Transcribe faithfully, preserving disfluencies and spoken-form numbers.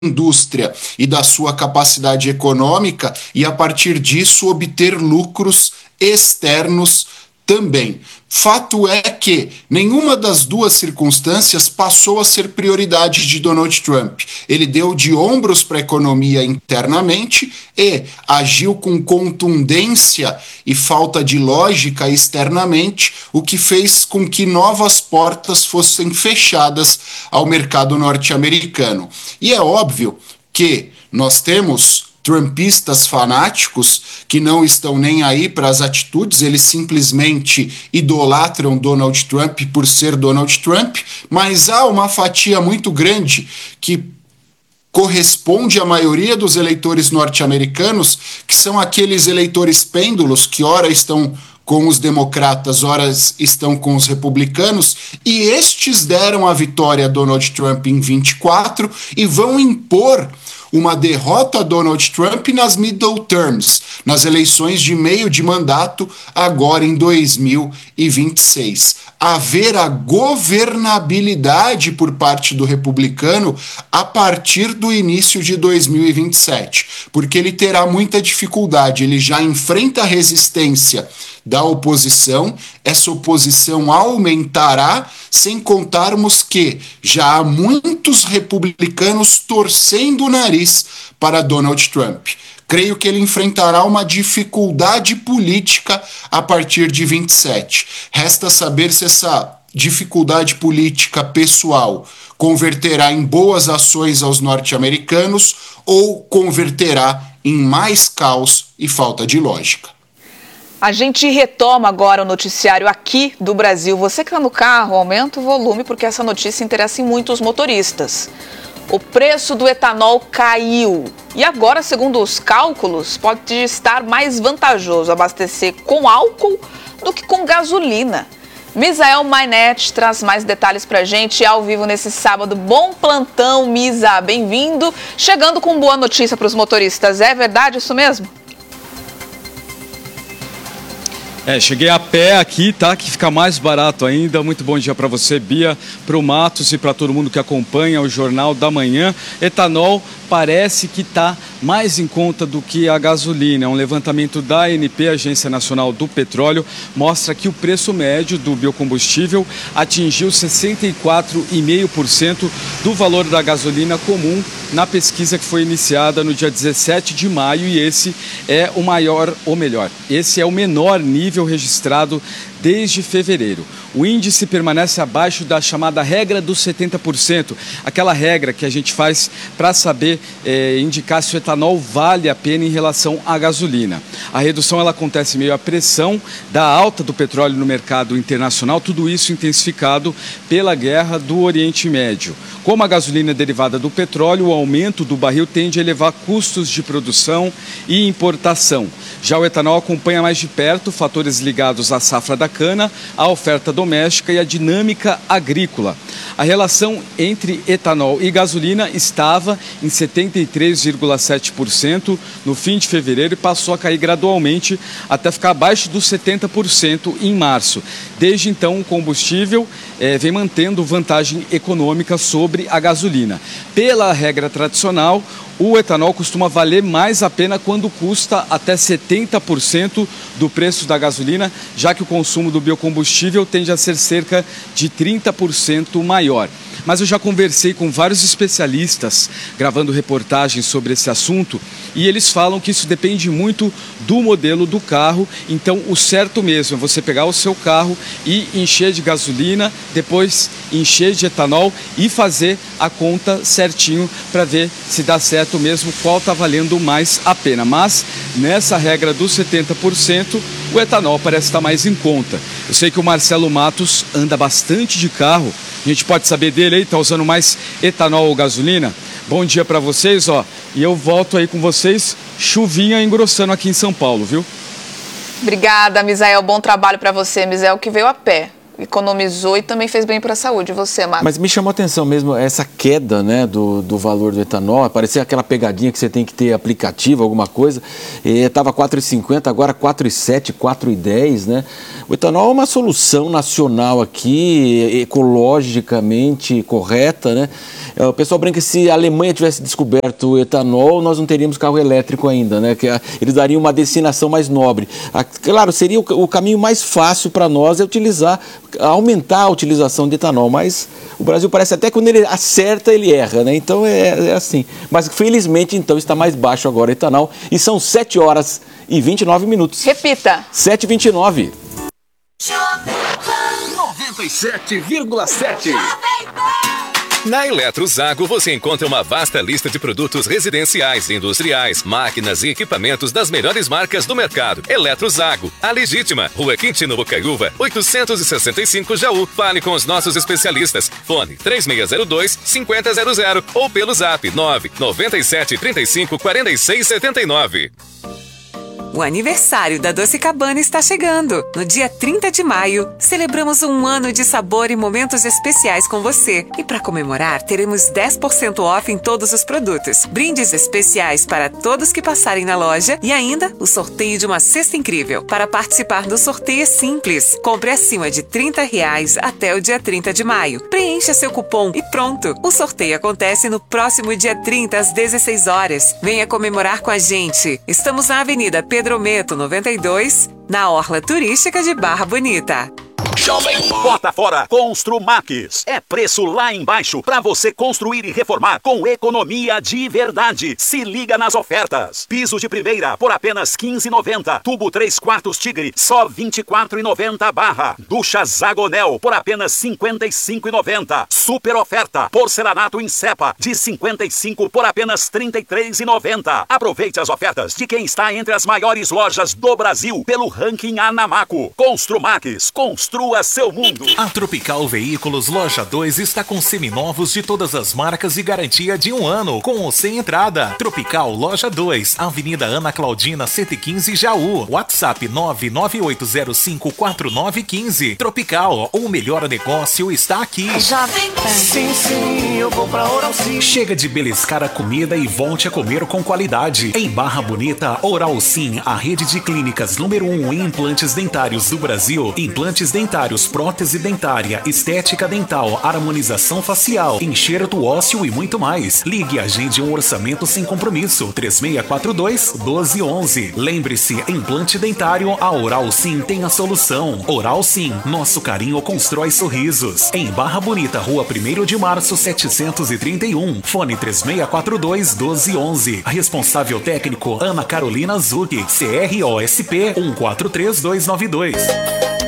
indústria e da sua capacidade econômica e, a partir disso, obter lucros externos também. Fato é que nenhuma das duas circunstâncias passou a ser prioridade de Donald Trump. Ele deu de ombros para a economia internamente e agiu com contundência e falta de lógica externamente, o que fez com que novas portas fossem fechadas ao mercado norte-americano. E é óbvio que nós temos trumpistas fanáticos que não estão nem aí para as atitudes, eles simplesmente idolatram Donald Trump por ser Donald Trump, mas há uma fatia muito grande que corresponde à maioria dos eleitores norte-americanos, que são aqueles eleitores pêndulos que ora estão com os democratas, ora estão com os republicanos, e estes deram a vitória a Donald Trump em vinte e quatro e vão impor uma derrota a Donald Trump nas middle terms, nas eleições de meio de mandato, agora em dois mil e vinte e seis. Haver a governabilidade por parte do republicano a partir do início de dois mil e vinte e sete, porque ele terá muita dificuldade, ele já enfrenta a resistência da oposição, essa oposição aumentará, sem contarmos que já há muitos republicanos torcendo o nariz para Donald Trump. Creio que ele enfrentará uma dificuldade política a partir de vinte e sete. Resta saber se essa dificuldade política pessoal converterá em boas ações aos norte-americanos ou converterá em mais caos e falta de lógica. A gente retoma agora o noticiário aqui do Brasil. Você que está no carro, aumenta o volume porque essa notícia interessa em muitos motoristas. O preço do etanol caiu e agora, segundo os cálculos, pode estar mais vantajoso abastecer com álcool do que com gasolina. Misael Mainet traz mais detalhes pra gente ao vivo nesse sábado. Bom plantão, Misa, bem-vindo. Chegando com boa notícia para os motoristas, é verdade isso mesmo? É, cheguei a pé aqui, tá? Que fica mais barato ainda. Muito bom dia para você, Bia, para o Matos e para todo mundo que acompanha o Jornal da Manhã. Etanol parece que está mais em conta do que a gasolina. Um levantamento da A N P, Agência Nacional do Petróleo, mostra que o preço médio do biocombustível atingiu sessenta e quatro vírgula cinco por cento do valor da gasolina comum na pesquisa que foi iniciada no dia dezessete de maio, e esse é o maior, ou melhor, esse é o menor nível registrado desde fevereiro. O índice permanece abaixo da chamada regra dos setenta por cento, aquela regra que a gente faz para saber é, indicar se o etanol vale a pena em relação à gasolina. A redução ela acontece meio à pressão da alta do petróleo no mercado internacional, tudo isso intensificado pela guerra do Oriente Médio. Como a gasolina é derivada do petróleo, o aumento do barril tende a elevar custos de produção e importação. Já o etanol acompanha mais de perto fatores ligados à safra da cana, à oferta doméstica e à dinâmica agrícola. A relação entre etanol e gasolina estava em setenta e três vírgula sete por cento no fim de fevereiro e passou a cair gradualmente até ficar abaixo dos setenta por cento em março. Desde então, o combustível eh, vem mantendo vantagem econômica sobre a gasolina. Pela regra tradicional, o etanol costuma valer mais a pena quando custa até setenta por cento do preço da gasolina, já que o consumo do biocombustível tende a ser cerca de trinta por cento maior. Mas eu já conversei com vários especialistas gravando reportagens sobre esse assunto e eles falam que isso depende muito do modelo do carro. Então o certo mesmo é você pegar o seu carro e encher de gasolina, depois encher de etanol e fazer a conta certinho para ver se dá certo mesmo, qual está valendo mais a pena. Mas nessa regra dos setenta por cento, o etanol parece estar mais em conta. Eu sei que o Marcelo Matos anda bastante de carro. A gente pode saber dele aí, está usando mais etanol ou gasolina? Bom dia para vocês, ó. E eu volto aí com vocês, chuvinha engrossando aqui em São Paulo, viu? Obrigada, Misael. Bom trabalho para você, Misael, que veio a pé. economizou e também fez bem para a saúde. Você, Marcos? Mas me chamou a atenção mesmo essa queda, né, do, do valor do etanol. Parecia aquela pegadinha que você tem que ter aplicativo, alguma coisa. Estava quatro reais e cinquenta centavos, agora quatro reais e sete centavos, quatro reais e dez centavos, né? O etanol é uma solução nacional aqui, ecologicamente correta, né? O pessoal brinca que se a Alemanha tivesse descoberto o etanol, nós não teríamos carro elétrico ainda, né? Que eles dariam uma destinação mais nobre. Claro, seria o, o caminho mais fácil para nós é utilizar, aumentar a utilização de etanol, mas o Brasil parece até que quando ele acerta, ele erra, né? Então é, é assim. Mas felizmente, então, está mais baixo agora o etanol e são sete horas e vinte e nove minutos. Repita. sete e vinte e nove. noventa e sete vírgula sete. Na Eletrozago você encontra uma vasta lista de produtos residenciais, industriais, máquinas e equipamentos das melhores marcas do mercado. Eletrozago, a legítima, Rua Quintino Bocaiúva, oitocentos e sessenta e cinco Jaú. Fale com os nossos especialistas. Fone três seis zero dois, cinco zero zero zero ou pelo zap nove nove sete três cinco quatro seis sete nove. O aniversário da Doce Cabana está chegando. No dia trinta de maio, celebramos um ano de sabor e momentos especiais com você. E para comemorar, teremos dez por cento off em todos os produtos, brindes especiais para todos que passarem na loja e ainda o sorteio de uma cesta incrível. Para participar do sorteio é simples. Compre acima de trinta reais até o dia trinta de maio. Preencha seu cupom e pronto. O sorteio acontece no próximo dia trinta às dezesseis horas. Venha comemorar com a gente. Estamos na Avenida Pedro Pedro Meto noventa e dois, na Orla Turística de Barra Bonita. Jovem Bota Fora Construmax. É preço lá embaixo para você construir e reformar com economia de verdade. Se liga nas ofertas. Piso de primeira por apenas quinze reais e noventa centavos. Tubo três quartos Tigre só vinte e quatro reais e noventa centavos barra. Ducha Zagonel por apenas cinquenta e cinco reais e noventa centavos. Super oferta. Porcelanato em cepa de cinquenta e cinco por apenas trinta e três reais e noventa centavos. Aproveite as ofertas de quem está entre as maiores lojas do Brasil pelo ranking Anamaco. Construmax. Construa seu mundo. A Tropical Veículos Loja dois está com seminovos de todas as marcas e garantia de um ano, com ou sem entrada. Tropical Loja dois, Avenida Ana Claudina cento e quinze, Jaú. WhatsApp nove nove oito zero cinco quatro nove um cinco. Tropical, o melhor negócio está aqui. Jovem Pan. Sim, sim, eu vou pra Oral Sim. Chega de beliscar a comida e volte a comer com qualidade. Em Barra Bonita, Oral Sim, a rede de clínicas número um em implantes dentários do Brasil. Implantes dentários, prótese dentária, estética dental, harmonização facial, enxerto ósseo e muito mais. Ligue e agende um orçamento sem compromisso. três seis quatro dois, um dois um um. Lembre-se, implante dentário, a Oral Sim tem a solução. Oral Sim, nosso carinho constrói sorrisos. Em Barra Bonita, Rua primeiro de março, setecentos e trinta e um. Fone três seis quatro dois, um dois um um. Responsável técnico, Ana Carolina Zucchi, C R O S P um quatro três dois nove dois.